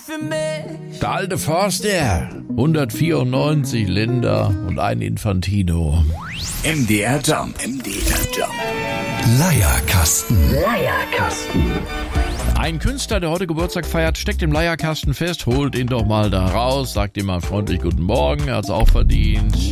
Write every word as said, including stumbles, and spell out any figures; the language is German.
für mich. Der alte Forster, hundertvierundneunzig Länder und ein Infantino. M D R Jump. M D R Jump. Leierkasten. Leierkasten. Ein Künstler, der heute Geburtstag feiert, steckt im Leierkasten fest, holt ihn doch mal da raus, sagt ihm mal freundlich guten Morgen, er hat's auch verdient.